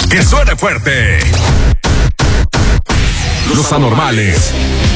Que suene fuerte. Los anormales.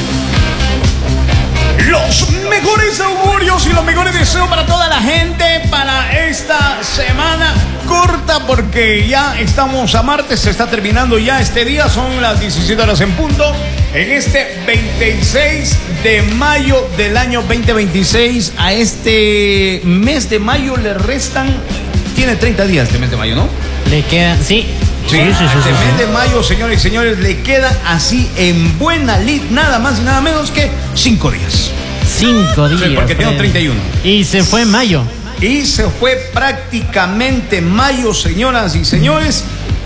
Los mejores augurios y los mejores deseos para toda la gente para esta semana corta, porque ya estamos a martes, se está terminando ya este día, son las 17 horas en punto. En este 26 de mayo del año 2026, a este mes de mayo le restan, tiene 30 días este mes de mayo, ¿no? Le quedan, sí. Sí, este mes de mayo, señores y señores, le queda así en buena lid, nada más y nada menos que 5 días. 5 días. Sí, porque tengo 31. Y se fue en mayo. Y se fue prácticamente mayo, señoras y señores.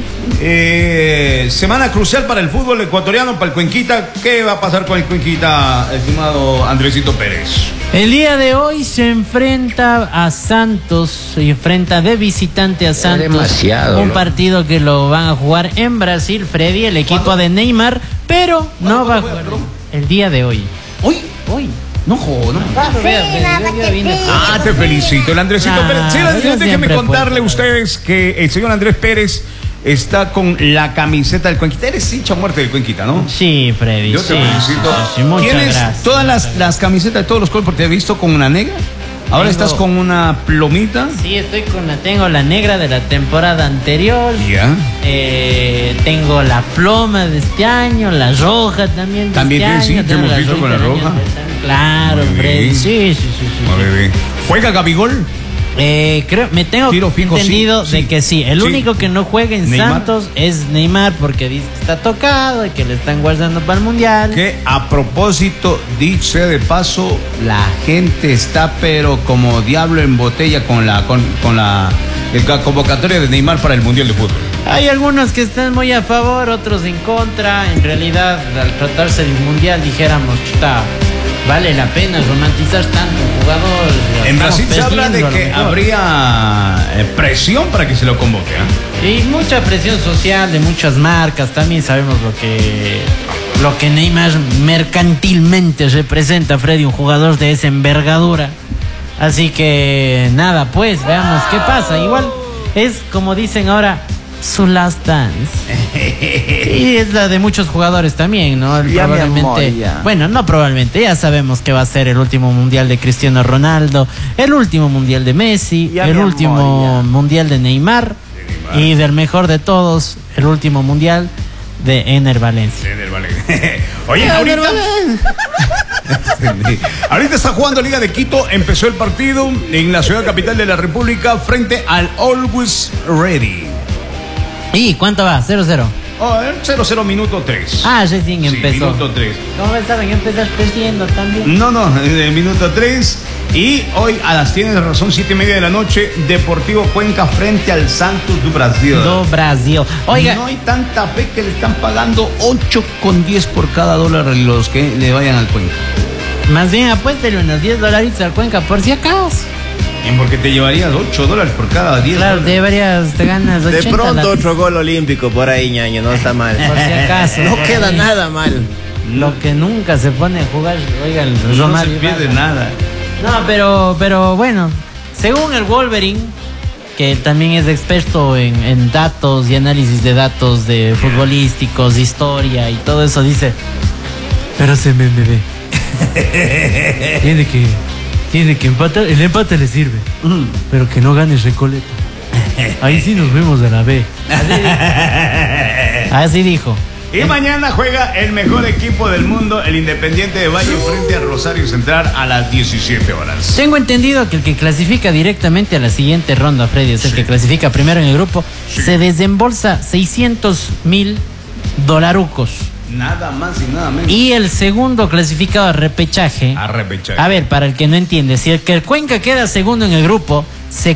Semana crucial para el fútbol ecuatoriano, para el Cuenquita. ¿Qué va a pasar con el Cuenquita, estimado Andresito Pérez? El día de hoy se enfrenta a Santos, se enfrenta de visitante a Santos. Demasiado, un ¿no? partido que lo van a jugar en Brasil, Freddy, el equipo de Neymar, pero no va a jugar el día de hoy. Hoy. No jodas, no. Ah, Te felicito, el Andresito Pérez. Sí, yo déjenme siempre contarle a puedo. ustedes que el señor Andrés Pérez está con la camiseta del Cuenquita. Eres hincha muerte del Cuenquita, ¿no? Sí, Freddy. Yo te sí, felicito. sí, muchas ¿Tienes gracias. todas las camisetas de todos los colores? Porque te he visto con una negra. Ahora Tengo- estás con una plomita. Sí, tengo la negra de la temporada anterior. Ya. Tengo la ploma de este año, la roja también de También este tienes, sí, año. te tengo hemos visto con la del año roja. de este año. Claro, Muy Freddy. bien. Sí. Muy bien. ¿Juega Gabigol? Me tengo Tiro fijo, entendido sí, de sí. que sí. El Sí. único que no juega en Neymar. Santos es Neymar, porque dice que está tocado y que le están guardando para el Mundial. Que a propósito, dicho sea de paso, la gente está pero como diablo en botella con la convocatoria de Neymar para el Mundial de Fútbol. Hay algunos que están muy a favor, otros en contra. En realidad, al tratarse del Mundial, dijéramos, chuta, vale la pena romantizar tanto un jugador. En Estamos Brasil se habla de perdiendo a lo que mejor. habría presión para que se lo convoque, ¿eh? Y mucha presión social de muchas marcas. También sabemos lo que Neymar mercantilmente representa, Freddy, un jugador de esa envergadura. Así que nada, pues veamos qué pasa. Igual es como dicen ahora, su last dance. Y es la de muchos jugadores también, ¿no? Ya, mi amor, Probablemente, ya. bueno, no probablemente, ya sabemos que va a ser el último mundial de Cristiano Ronaldo, el último mundial de Messi, Ya, el mi último amor, ya. mundial de Neymar, y del mejor de todos, el último mundial de Ener Valencia. Oye, ahorita está jugando Liga de Quito. Empezó el partido en la ciudad capital de la República frente al Always Ready. ¿Y cuánto va? 0-0. 0-0 minuto 3. Ah, recién empezó. Minuto 3. ¿Cómo saben? Empezar perdiendo también. No, minuto 3. Y hoy tienes razón, 7:30 de la noche, Deportivo Cuenca frente al Santos do Brasil. Do Brasil. Oiga, No hay tanta fe que le están pagando 8,10 por cada dólar los que le vayan al Cuenca. más bien apuéstele unos $10 al Cuenca por si acaso. Porque te llevarías $8 por cada 10 Claro, dólares. deberías, te ganas 80. De pronto otro gol olímpico por ahí, ñaño, no está mal. Por si acaso. No queda nada mal. Lo que nunca se pone a jugar, oiga, el No se Romario pierde Ibarra. nada. No, pero bueno, según el Wolverine, que también es experto en datos y análisis de datos de futbolísticos, de historia y todo eso, dice, pero se me ve. Tiene que empatar, el empate le sirve, pero que no gane Recoleta. Ahí sí nos vemos de la B. Así dijo. Y mañana juega el mejor equipo del mundo, el Independiente de Valle, frente a Rosario Central a las 17 horas. Tengo entendido que el que clasifica directamente a la siguiente ronda, Freddy, es el que clasifica primero en el grupo, se desembolsa $600,000. Nada más y nada menos. Y el segundo clasificado a repechaje. A repechaje. A ver, para el que no entiende, si el Cuenca queda segundo en el grupo,